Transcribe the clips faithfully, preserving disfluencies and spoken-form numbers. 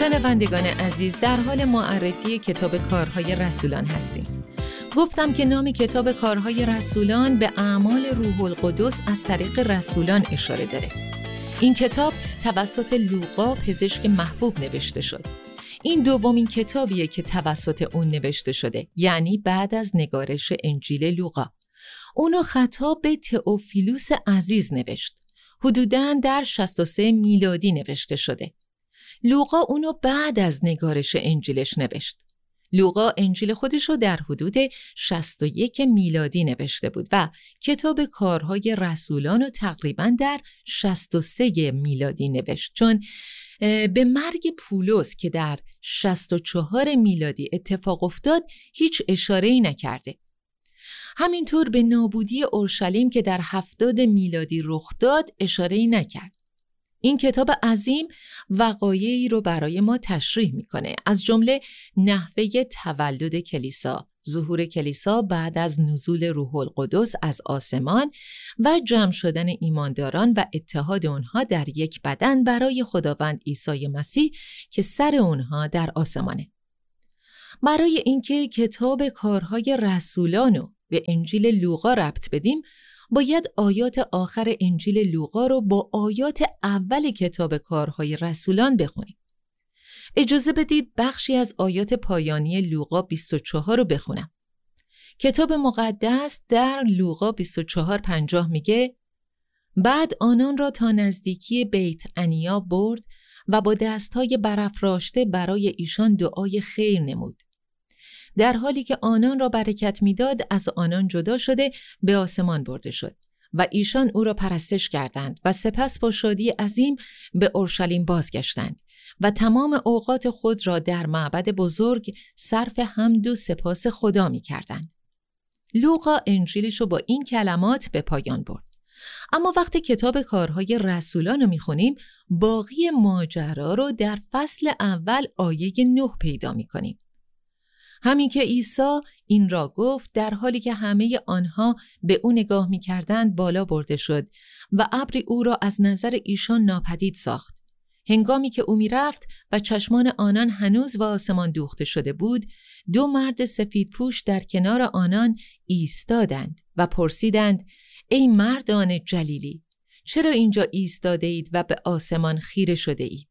شنوندگان عزیز، در حال معرفی کتاب کارهای رسولان هستیم. گفتم که نام کتاب کارهای رسولان به اعمال روح القدس از طریق رسولان اشاره داره. این کتاب توسط لوقا پزشک محبوب نوشته شد. این دومین کتابیه که توسط اون نوشته شده، یعنی بعد از نگارش انجیل لوقا. اونو خطاب به تئوفیلوس عزیز نوشت. حدوداً در شصت و سه میلادی نوشته شده. لوقا اونو بعد از نگارش انجیلش نوشت. لوقا انجیل خودشو در حدود شصت و یک میلادی نوشته بود و کتاب کارهای رسولان رو تقریباً در شصت و سه میلادی نوشت، چون به مرگ پولس که در شصت و چهار میلادی اتفاق افتاد هیچ اشاره‌ای نکرده. همینطور به نابودی اورشلیم که در هفتاد میلادی رخ داد اشاره‌ای نکرد. این کتاب عظیم وقایعی رو برای ما تشریح میکنه، از جمله نحوه تولد کلیسا، ظهور کلیسا بعد از نزول روح القدس از آسمان و جمع شدن ایمانداران و اتحاد اونها در یک بدن برای خداوند عیسی مسیح که سر اونها در آسمانه. برای اینکه کتاب کارهای رسولانو به انجیل لوقا ربط بدیم، باید آیات آخر انجیل لوقا رو با آیات اول کتاب کارهای رسولان بخونیم. اجازه بدید بخشی از آیات پایانی لوقا بیست و چهار رو بخونم. کتاب مقدس در لوقا بیست و چهار پنجاه میگه: بعد آنان را تا نزدیکی بیت عنیا برد و با دستهای برافراشته برای ایشان دعای خیر نمود. در حالی که آنان را برکت میداد، از آنان جدا شده به آسمان برده شد و ایشان او را پرستش کردند و سپس با شادی عظیم به اورشلیم بازگشتند و تمام اوقات خود را در معبد بزرگ صرف حمد و سپاس خدا می کردند. لوقا انجیلش رو با این کلمات به پایان برد. اما وقتی کتاب کارهای رسولان رو می خونیم، باقی ماجرا رو در فصل اول آیه نه پیدا می کنیم. همین که عیسی این را گفت، در حالی که همه آنها به او نگاه می کردند بالا برده شد و ابری او را از نظر ایشان ناپدید ساخت. هنگامی که او می رفت و چشمان آنان هنوز به آسمان دوخته شده بود، دو مرد سفید پوش در کنار آنان ایستادند و پرسیدند: ای مردان جلیلی، چرا اینجا ایستاده اید و به آسمان خیره شده اید؟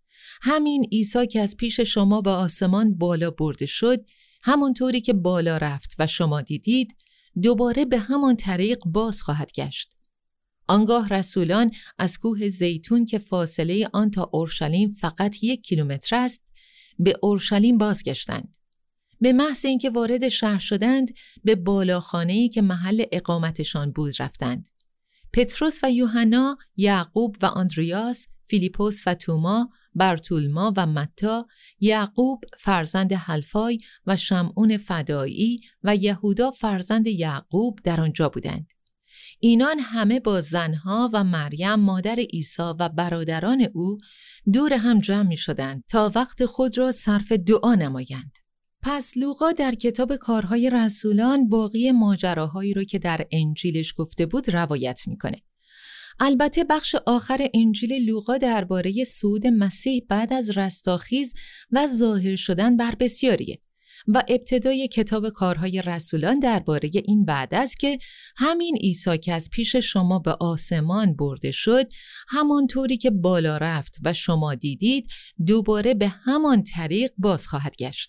همین عیسی که از پیش شما به آسمان بالا برده شد، همونطوری که بالا رفت و شما دیدید، دوباره به همان طریق باز خواهد گشت. آنگاه رسولان از کوه زیتون که فاصله آن تا اورشلیم فقط یک کیلومتر است، به اورشلیم بازگشتند. به محض اینکه وارد شهر شدند، به بالاخانه‌ای که محل اقامتشان بود رفتند. پتروس و یوحنا، یعقوب و آندریاس، فیلیپوس و توما، برتولما و متا، یعقوب فرزند حلفای و شمعون فدایی و یهودا فرزند یعقوب در آنجا بودند. اینان همه با زنها و مریم مادر عیسی و برادران او دور هم جمع می شدند تا وقت خود را صرف دعا نمایند. پس لوقا در کتاب کارهای رسولان باقی ماجراهایی رو که در انجیلش گفته بود روایت میکنه. البته بخش آخر انجیل لوقا درباره صعود مسیح بعد از رستاخیز و ظاهر شدن بر بسیاریه و ابتدای کتاب کارهای رسولان درباره این وعده است که همین عیسی که از پیش شما به آسمان برده شد، همانطوری که بالا رفت و شما دیدید، دوباره به همان طریق باز خواهد گشت.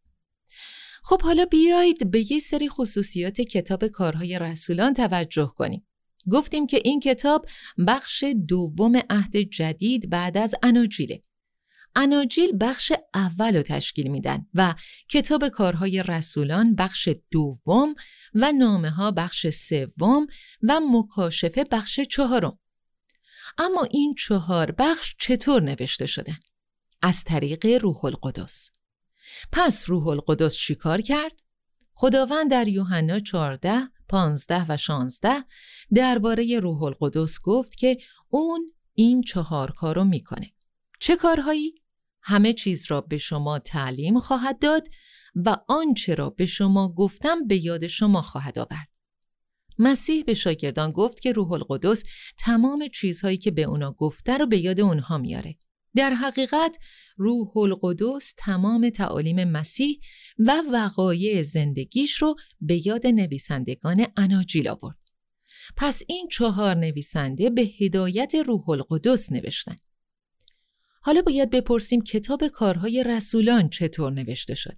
خب حالا بیایید به یه سری خصوصیات کتاب کارهای رسولان توجه کنیم. گفتیم که این کتاب بخش دوم عهد جدید بعد از اناجیله. اناجیل بخش اول رو تشکیل میدن و کتاب کارهای رسولان بخش دوم و نامه ها بخش سوم و مکاشفه بخش چهارم. اما این چهار بخش چطور نوشته شدن؟ از طریق روح القدس. پس روح القدس چی کار کرد؟ خداوند در یوحنا چهارده، پانزده و شانزده درباره روح القدس گفت که اون این چهار کارو میکنه. چه کارهایی؟ همه چیز را به شما تعلیم خواهد داد و آنچه را به شما گفتم به یاد شما خواهد آورد. مسیح به شاگردان گفت که روح القدس تمام چیزهایی که به اونا گفته رو به یاد اونها میاره. در حقیقت روح القدس تمام تعالیم مسیح و وقایع زندگیش رو به یاد نویسندگان اناجیل آورد. پس این چهار نویسنده به هدایت روح القدس نوشتن. حالا باید بپرسیم کتاب کارهای رسولان چطور نوشته شد؟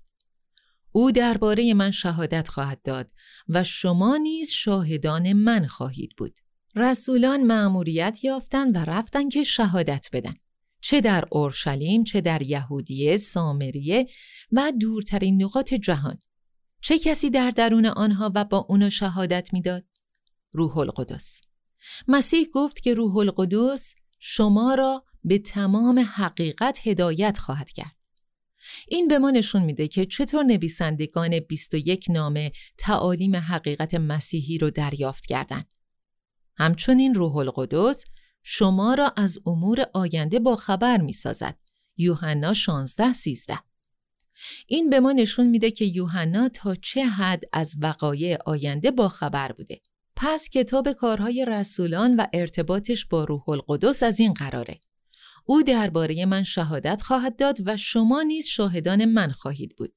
او درباره من شهادت خواهد داد و شما نیز شاهدان من خواهید بود. رسولان مأموریت یافتند و رفتن که شهادت بدن، چه در اورشلیم، چه در یهودیه، سامریه و دورترین نقاط جهان. چه کسی در درون آنها و با اونا شهادت میداد؟ روح القدس. مسیح گفت که روح القدس شما را به تمام حقیقت هدایت خواهد کرد. این به ما نشون میده که چطور نویسندگان بیست و یک نامه تعالیم حقیقت مسیحی رو دریافت کردند. همچنین روح القدس شما را از امور آینده با خبر میسازد. یوحنا شانزده سیزده. این به ما نشون میده که یوحنا تا چه حد از وقایع آینده با خبر بوده. پس کتاب کارهای رسولان و ارتباطش با روح القدس از این قراره: او درباره من شهادت خواهد داد و شما نیز شاهدان من خواهید بود.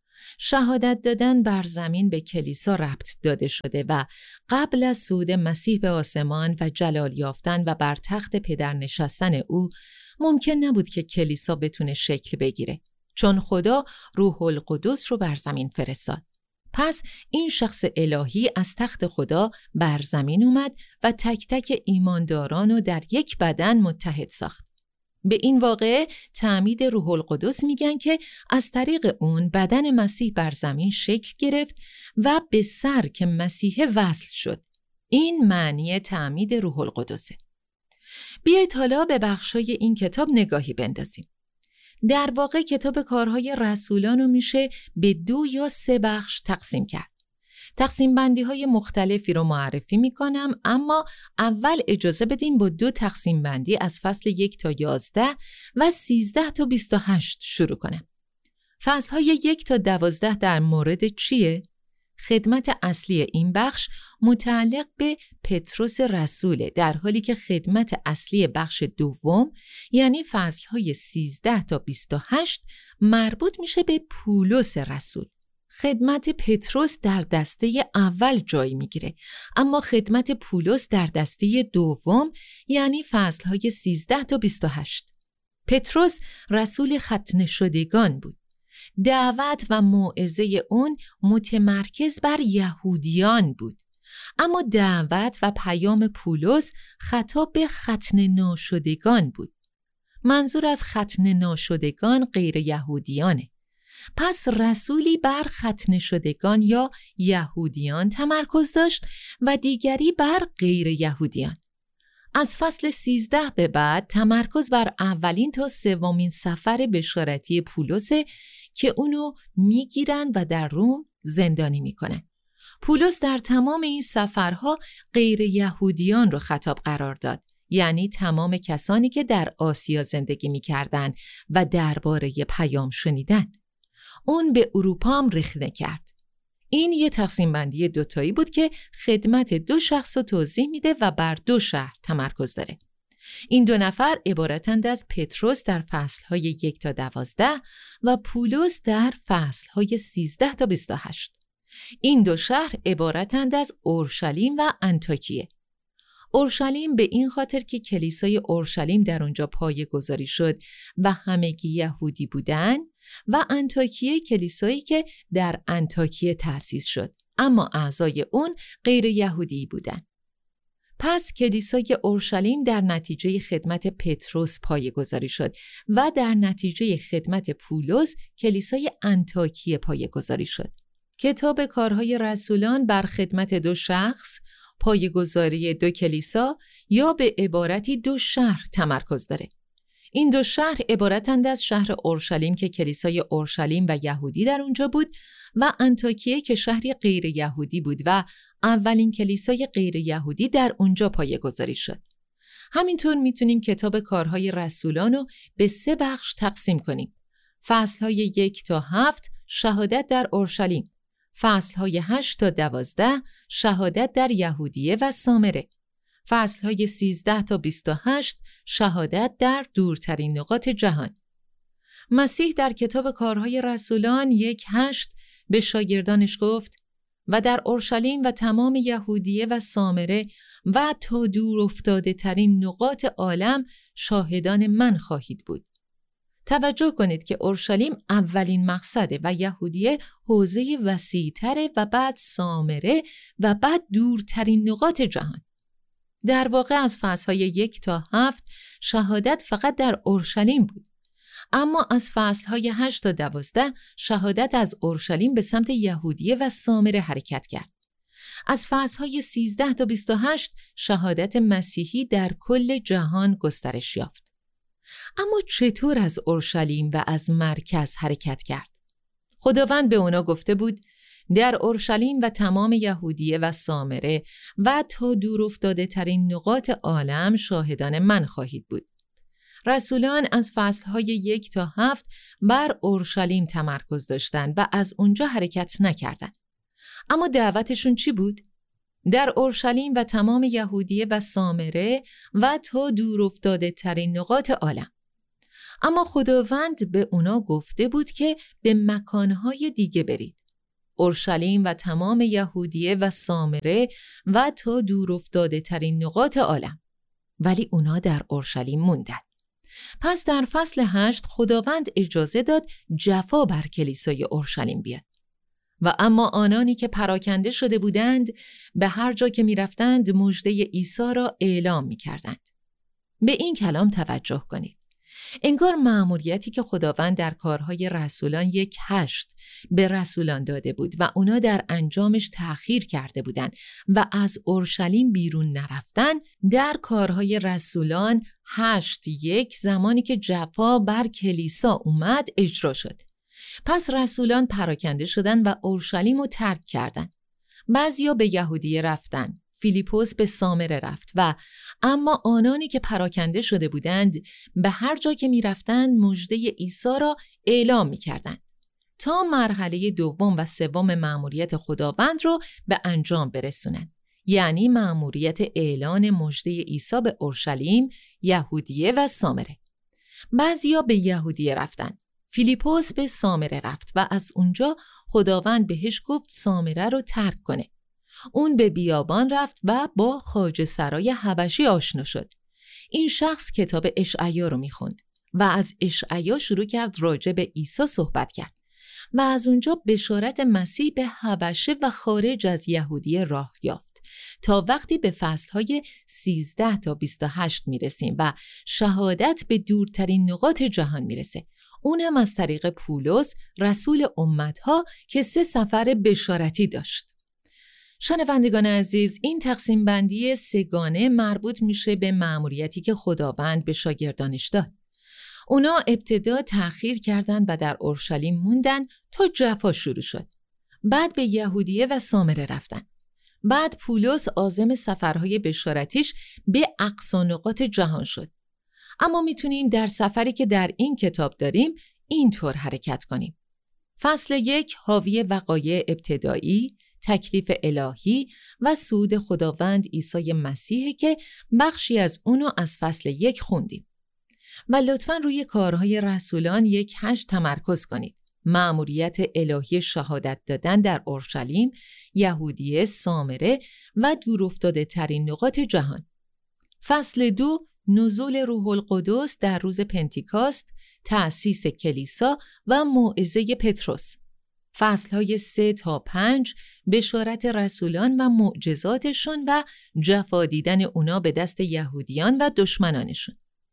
شهادت دادن بر زمین به کلیسا ربط داده شده و قبل از صعود مسیح به آسمان و جلال یافتن و بر تخت پدر نشستن او ممکن نبود که کلیسا بتونه شکل بگیره، چون خدا روح القدس رو بر زمین فرستاد. پس این شخص الهی از تخت خدا بر زمین اومد و تک تک ایمانداران رو در یک بدن متحد ساخت. به این واقعه تعمید روح القدس میگن که از طریق اون بدن مسیح بر زمین شکل گرفت و به سر که مسیح وصل شد. این معنی تعمید روح القدسه. بیایید حالا به بخشای این کتاب نگاهی بندازیم. در واقع کتاب کارهای رسولان رو میشه به دو یا سه بخش تقسیم کرد. تقسیم بندی های مختلفی رو معرفی میکنم، اما اول اجازه بدیم با دو تقسیم بندی از فصل یک تا یازده و سیزده تا بیست و هشت شروع کنم. فصل های یک تا دوازده در مورد چیه؟ خدمت اصلی این بخش متعلق به پتروس رسوله، در حالی که خدمت اصلی بخش دوم یعنی فصل های سیزده تا بیست و هشت مربوط میشه به پولس رسول. خدمت پتروس در دسته اول جای میگیره، اما خدمت پولس در دسته دوم یعنی فصلهای سیزده تا بیست و هشت. پتروس رسول ختنه شدگان بود. دعوت و موعظه اون متمرکز بر یهودیان بود، اما دعوت و پیام پولس خطاب به ختنه ناشدگان بود. منظور از ختنه ناشدگان غیر یهودیانه. پس رسولی بر ختنه شدگان یا یهودیان تمرکز داشت و دیگری بر غیر یهودیان. از فصل سیزده به بعد تمرکز بر اولین تا سومین سفر بشارتی پولسه که اونو میگیرن و در روم زندانی میکنن. پولس در تمام این سفرها غیر یهودیان رو خطاب قرار داد، یعنی تمام کسانی که در آسیا زندگی میکردن و درباره پیام شنیدن. اون به اروپا هم رخنه کرد. این یه تقسیم بندی دوتایی بود که خدمت دو شخص رو توضیح میده و بر دو شهر تمرکز داره. این دو نفر عبارتند از پتروس در فصلهای یک تا دوازده و پولس در فصلهای سیزده تا بیست و هشت. این دو شهر عبارتند از اورشلیم و انطاکیه. اورشلیم به این خاطر که کلیسای اورشلیم در اونجا پایه گذاری شد و همگی یهودی بودن، و انطاکیه کلیسایی که در انطاکیه تأسیس شد، اما اعضای اون غیر یهودی بودن. پس کلیسای اورشلیم در نتیجه خدمت پتروس پایه گذاری شد و در نتیجه خدمت پولس کلیسای انطاکیه پایه گذاری شد. کتاب کارهای رسولان بر خدمت دو شخص، پایه‌گذاری دو کلیسا یا به عبارتی دو شهر تمرکز داره. این دو شهر عبارتند از شهر اورشلیم که کلیسای اورشلیم و یهودی در اونجا بود و انطاکیه که شهری غیر یهودی بود و اولین کلیسای غیر یهودی در اونجا پایه‌گذاری شد. همینطور میتونیم کتاب کارهای رسولان رو به سه بخش تقسیم کنیم. فصلهای یک تا هفت شهادت در اورشلیم، فصلهای هشت تا دوازده شهادت در یهودیه و سامره، فصلهای سیزده تا بیست و هشت شهادت در دورترین نقاط جهان. مسیح در کتاب کارهای رسولان یک هشت به شاگردانش گفت و در اورشلیم و تمام یهودیه و سامره و تا دور افتاده ترین نقاط عالم شاهدان من خواهید بود. توجه کنید که اورشلیم اولین مقصده و یهودیه حوزه وسیع‌تره و بعد سامره و بعد دورترین نقاط جهان. در واقع از فصل‌های یک تا هفت شهادت فقط در اورشلیم بود. اما از فصل‌های هشت تا دوازده شهادت از اورشلیم به سمت یهودیه و سامره حرکت کرد. از فصل‌های سیزده تا بیست و هشت شهادت مسیحی در کل جهان گسترش یافت. اما چطور از اورشلیم و از مرکز حرکت کرد؟ خداوند به اونا گفته بود در اورشلیم و تمام یهودیه و سامره و تا دور افتاده ترین نقاط عالم شاهدان من خواهید بود. رسولان از فصلهای یک تا هفت بر اورشلیم تمرکز داشتند و از اونجا حرکت نکردند. اما دعوتشون چی بود؟ در اورشلیم و تمام یهودیه و سامره و تا دور افتاده ترین نقاط عالم. اما خداوند به اونا گفته بود که به مکانهای دیگه برید. اورشلیم و تمام یهودیه و سامره و تا دور افتاده ترین نقاط عالم. ولی اونا در اورشلیم موندن. پس در فصل هشت خداوند اجازه داد جفا بر کلیسای اورشلیم بیاد. و اما آنانی که پراکنده شده بودند به هر جا که می رفتند مژده عیسی را اعلام می کردند. به این کلام توجه کنید. انگار مأموریتی که خداوند در کارهای رسولان یک هشت به رسولان داده بود و اونا در انجامش تأخیر کرده بودند و از اورشلیم بیرون نرفتن، در کارهای رسولان هشت یک زمانی که جفا بر کلیسا اومد اجرا شد. پس رسولان پراکنده شدن و اورشلیم رو ترک کردن. بعضیا به یهودیه رفتن، فیلیپوس به سامره رفت و اما آنانی که پراکنده شده بودند به هر جا که می رفتند مژده عیسی را اعلام می کردند تا مرحله دوم و سوم مأموریت خداوند رو به انجام برسونند، یعنی مأموریت اعلان مژده عیسی به اورشلیم، یهودیه و سامره. بعضیا به یهودیه رفتن، فیلیپوس به سامره رفت و از اونجا خداوند بهش گفت سامره رو ترک کنه. اون به بیابان رفت و با خواجه سرای حبشی آشنا شد. این شخص کتاب اشعیا رو میخوند و از اشعیا شروع کرد راجع به عیسی صحبت کرد و از اونجا بشارت مسیح به حبشه و خارج از یهودیه راه یافت تا وقتی به فصلهای سیزده تا بیست و هشت میرسیم و شهادت به دورترین نقاط جهان میرسه. اونم از طریق پولس رسول امتها که سه سفر بشارتی داشت. شنوندگان عزیز، این تقسیم بندی سگانه مربوط میشه به مأموریتی که خداوند به شاگردانش داد. اونا ابتدا تأخیر کردند و در اورشلیم موندن تا جفا شروع شد. بعد به یهودیه و سامره رفتن. بعد پولس عازم سفرهای بشارتیش به اقصا نقاط جهان شد. اما میتونیم در سفری که در این کتاب داریم اینطور حرکت کنیم. فصل یک حاوی وقایع ابتدایی، تکلیف الهی و صعود خداوند عیسی مسیح که بخشی از اونو از فصل یک خوندیم. و لطفاً روی کارهای رسولان یک هشت تمرکز کنید. مأموریت الهی شهادت دادن در اورشلیم، یهودیه، سامره و دورافتاده ترین نقاط جهان. فصل دو نزول روح القدس در روز پنتیکاست، تأسیس کلیسا و موعظه پطرس. فصلهای سه تا پنج بشارت رسولان و معجزاتشون و جفا دیدن اونا به دست یهودیان و دشمنانشون.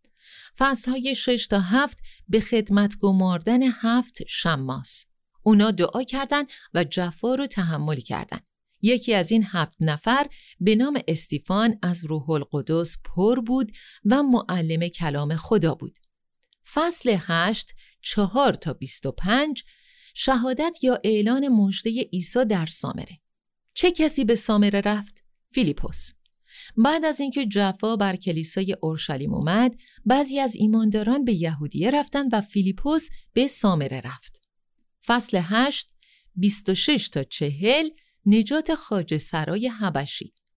فصلهای شش تا هفت به خدمت گماردن هفت شماس. اونا دعا کردن و جفا رو تحمل کردن. یکی از این هفت نفر به نام استیفان از روح القدس پر بود و معلم کلام خدا بود. فصل هشت چهار تا بیست و پنج شهادت یا اعلان مژده عیسی در سامره. چه کسی به سامره رفت؟ فیلیپوس. بعد از اینکه جفا بر کلیسای اورشلیم اومد، بعضی از ایمانداران به یهودیه رفتند و فیلیپوس به سامره رفت. فصل هشت بیست و شش تا چهل نجات خواجه سرای حبشی.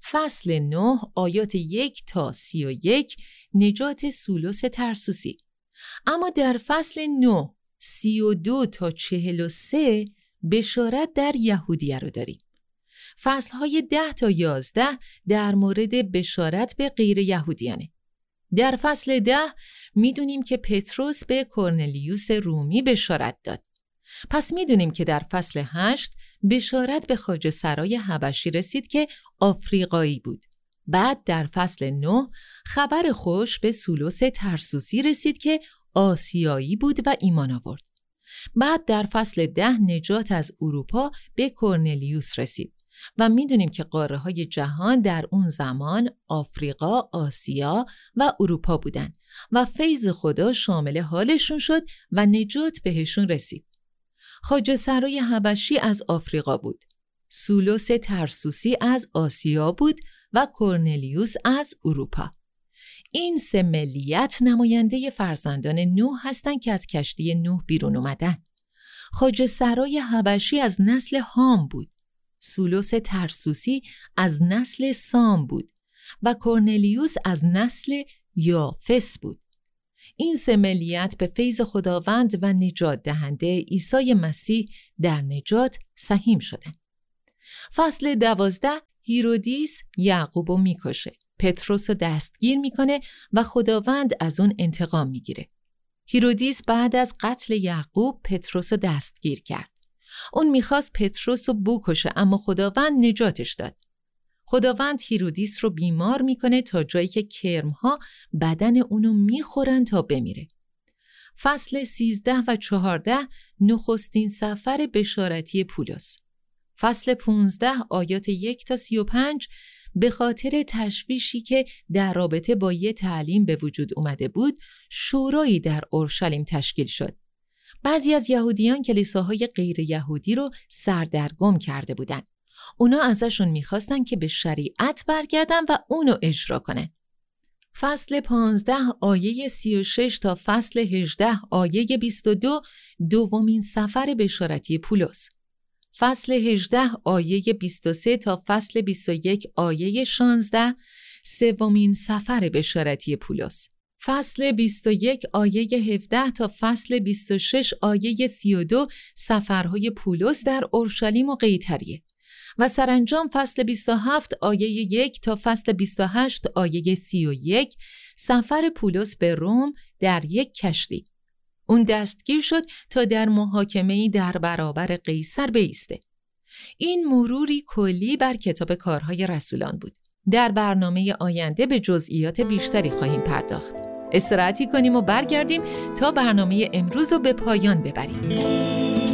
فصل نه آیات یک تا سی و یک نجات سولس ترسوسی. اما در فصل نه سی و دو تا چهل و سه بشارت در یهودیه رو داریم. فصلهای ده تا یازده در مورد بشارت به غیر یهودیانه. در فصل ده میدونیم که پتروس به کرنلیوس رومی بشارت داد. پس میدونیم که در فصل هشت بشارت به خواجه سرای حبشی رسید که آفریقایی بود. بعد در فصل نه خبر خوش به سولس ترسوسی رسید که آسیایی بود و ایمان آورد. بعد در فصل ده نجات از اروپا به کرنلیوس رسید و میدونیم که قاره های جهان در اون زمان آفریقا، آسیا و اروپا بودن و فیض خدا شامل حالشون شد و نجات بهشون رسید. خواجه سرای حبشی از آفریقا بود، سولس ترسوسی از آسیا بود و کرنلیوس از اروپا. این سه ملیت نماینده فرزندان نوح هستند که از کشتی نوح بیرون اومدن. خواجه سرای حبشی از نسل هام بود، سولس ترسوسی از نسل سام بود و کرنلیوس از نسل یافس بود. این سه ملیت به فیض خداوند و نجات دهنده عیسی مسیح در نجات سهیم شدند. فصل دوازده هیرودیس یعقوب رو میکشه، پتروس رو دستگیر میکنه و خداوند از اون انتقام میگیره. هیرودیس بعد از قتل یعقوب پتروس رو دستگیر کرد. اون میخواست پتروس رو بکشه اما خداوند نجاتش داد. خداوند هیرودیس رو بیمار میکنه تا جایی که کرمها بدن اونو میخورن تا بمیره. فصل سیزده و چهارده نخستین سفر بشارتی پولس. فصل پونزده آیات یک تا سی و پنج به خاطر تشویشی که در رابطه با یه تعلیم به وجود اومده بود، شورایی در اورشلیم تشکیل شد. بعضی از یهودیان کلیساهای غیر یهودی رو سردرگم کرده بودن. اونا ازشون میخواستن که به شریعت برگردن و اونو اجرا کنن. فصل پانزده آیه سی و شش تا فصل هجده آیه بیست و دو دومین سفر بشارتی پولس. فصل هجده آیه بیست و سه تا فصل بیست و یک آیه شانزده سومین سفر بشارتی پولس. فصل بیست و یک آیه هفده تا فصل بیست و شش آیه سی و دو سفرهای پولس در اورشلیم و قیصریه. و سرانجام فصل بیست و هفت آیه یک تا فصل بیست و هشت آیه سی و یک سفر پولس به روم در یک کشتی. اون دستگیر شد تا در محاکمه‌ای در برابر قیصر بایسته. این مروری کلی بر کتاب کارهای رسولان بود. در برنامه آینده به جزئیات بیشتری خواهیم پرداخت. استراحتی کنیم و برگردیم تا برنامه امروز رو به پایان ببریم.